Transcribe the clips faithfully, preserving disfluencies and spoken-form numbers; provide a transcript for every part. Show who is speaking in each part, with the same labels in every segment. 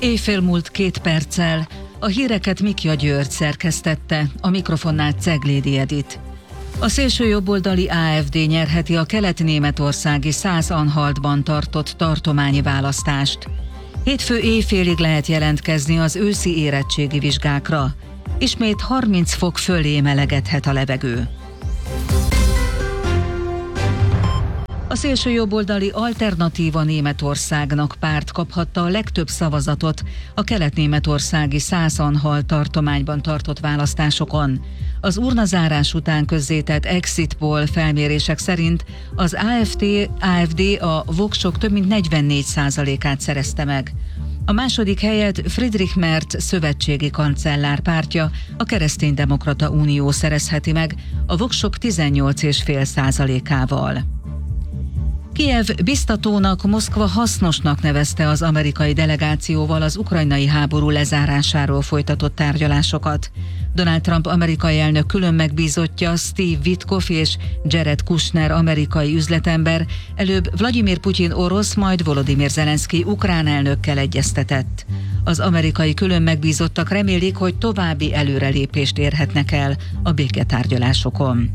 Speaker 1: Éjfél múlt két perccel. A híreket Mikja György szerkesztette, a mikrofonnál Ceglédi Edit. A szélsőjobboldali á ef dé nyerheti a kelet-németországi Szász-Anhaltban tartott tartományi választást. Hétfő éjfélig lehet jelentkezni az őszi érettségi vizsgákra. Ismét harminc fok fölé melegedhet a levegő. A szélsőjobboldali Alternatíva Németországnak párt kaphatta a legtöbb szavazatot a kelet-németországi Szász-Anhalt tartományban tartott választásokon. Az urnazárás után közzétett exit poll felmérések szerint az á ef dé a voksok több mint negyvennégy százalékát szerezte meg. A második helyet Friedrich Merz szövetségi kancellár pártja, a Kereszténydemokrata Unió szerezheti meg a voksok tizennyolc egész öt százalékával. Kijev biztatónak, Moszkva hasznosnak nevezte az amerikai delegációval az ukrajnai háború lezárásáról folytatott tárgyalásokat. Donald Trump amerikai elnök külön megbízottja Steve Witkoff és Jared Kushner amerikai üzletember előbb Vladimir Putyin orosz, majd Volodymyr Zelenszky ukrán elnökkel egyeztetett. Az amerikai külön megbízottak remélik, hogy további előrelépést érhetnek el a béketárgyalásokon.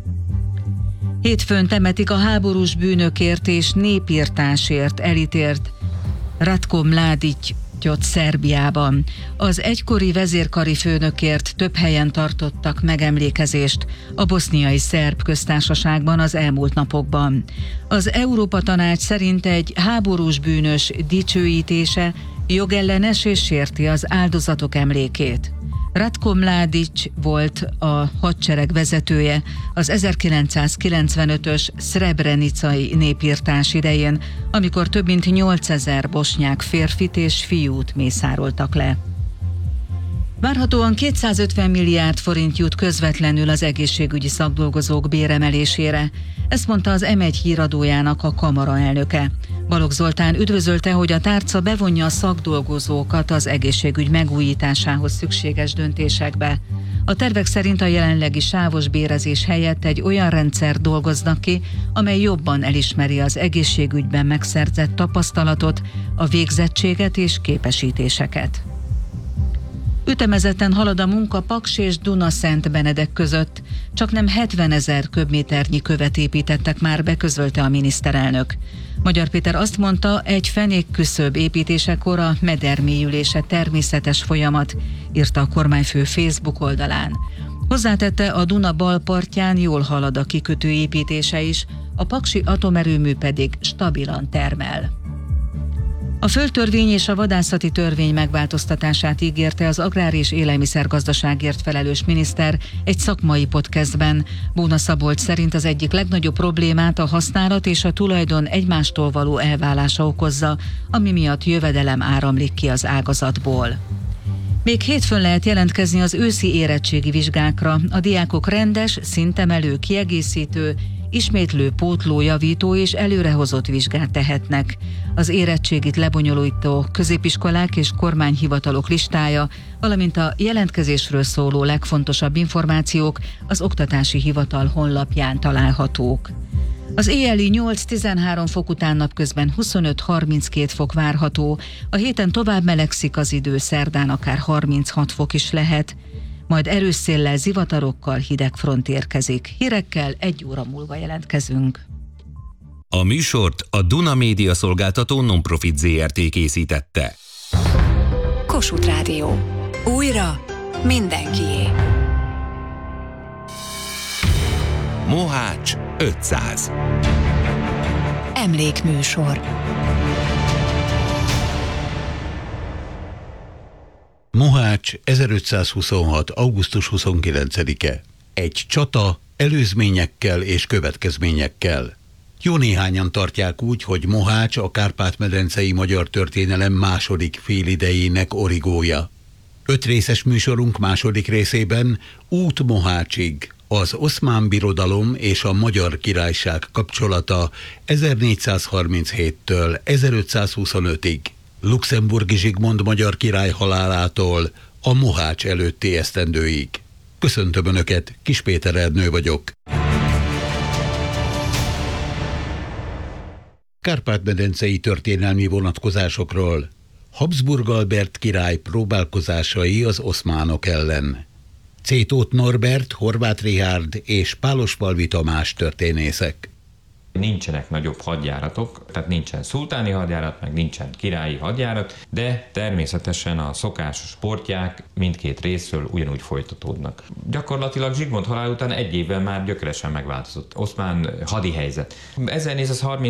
Speaker 1: Hétfőn temetik a háborús bűnökért és népirtásért elítélt Ratko Mladićot Szerbiában. Az egykori vezérkari főnökért több helyen tartottak megemlékezést a boszniai szerb köztársaságban az elmúlt napokban. Az Európa Tanács szerint egy háborús bűnös dicsőítése jogellenes és sérti az áldozatok emlékét. Ratko Mladić volt a hadsereg vezetője az ezerkilencszázkilencvenötös szrebrenicai népirtás idején, amikor több mint nyolcezer bosnyák férfit és fiút mészároltak le. Várhatóan kétszázötven milliárd forint jut közvetlenül az egészségügyi szakdolgozók béremelésére. Ezt mondta az em egy híradójának a kamara elnöke. Balogh Zoltán üdvözölte, hogy a tárca bevonja a szakdolgozókat az egészségügy megújításához szükséges döntésekbe. A tervek szerint a jelenlegi sávos bérezés helyett egy olyan rendszer dolgoznak ki, amely jobban elismeri az egészségügyben megszerzett tapasztalatot, a végzettséget és képesítéseket. Ütemezetten halad a munka Paks és Dunaszent Benedek között. Csaknem hetvenezer köbméternyi követ építettek már be, közölte a miniszterelnök. Magyar Péter azt mondta, egy fenékküszöb építésekor a meder mélyülése természetes folyamat, írta a kormányfő Facebook oldalán. Hozzátette, a Duna bal partján jól halad a kikötő építése is, a paksi atomerőmű pedig stabilan termel. A földtörvény és a vadászati törvény megváltoztatását ígérte az agrár- és élelmiszergazdaságért felelős miniszter egy szakmai podcastben. Bóna Szabolcs szerint az egyik legnagyobb problémát a használat és a tulajdon egymástól való elválása okozza, ami miatt jövedelem áramlik ki az ágazatból. Még hétfőn lehet jelentkezni az őszi érettségi vizsgákra. A diákok rendes, szintemelő, kiegészítő, ismétlő, pótló, javító és előrehozott vizsgát tehetnek. Az érettségit lebonyolító középiskolák és kormányhivatalok listája, valamint a jelentkezésről szóló legfontosabb információk az Oktatási Hivatal honlapján találhatók. Az éjjeli nyolc-tizenhárom fok után napközben huszonöt-harminckét fok várható, a héten tovább melegszik az idő, szerdán akár harminchat fok is lehet, majd erős széllel, zivatarokkal hideg front érkezik. Hírekkel egy óra múlva jelentkezünk.
Speaker 2: A műsort a Duna Média Szolgáltató Non-Profit zé er té készítette.
Speaker 3: Kossuth Rádió. Újra mindenkié.
Speaker 2: Mohács ötszáz.
Speaker 3: Emlékműsor.
Speaker 4: Mohács ezerötszázhuszonhat. augusztus huszonkilencedike. Egy csata előzményekkel és következményekkel. Jó néhányan tartják úgy, hogy Mohács a kárpát-medencei magyar történelem második félidejének origója. Öt részes műsorunk második részében út Mohácsig, az Oszmán Birodalom és a Magyar Királyság kapcsolata ezernégyszázharminchéttől ezerötszázhuszonötig. Luxemburgi Zsigmond magyar király halálától a Mohács előtti esztendőig. Köszöntöm Önöket, Kis Péter Ernő vagyok. Kárpát-medencei történelmi vonatkozásokról. Habsburg Albert király próbálkozásai az oszmánok ellen. Cétóth Norbert, Horváth Richárd és Pálosfalvi Tamás történészek.
Speaker 5: Nincsenek nagyobb hadjáratok, tehát nincsen szultáni hadjárat, meg nincsen királyi hadjárat, de természetesen a szokásos sportják mindkét részről ugyanúgy folytatódnak. Gyakorlatilag Zsigmond halál után egy évvel már gyökeresen megváltozott oszmán hadi helyzet. ezernégyszázharminc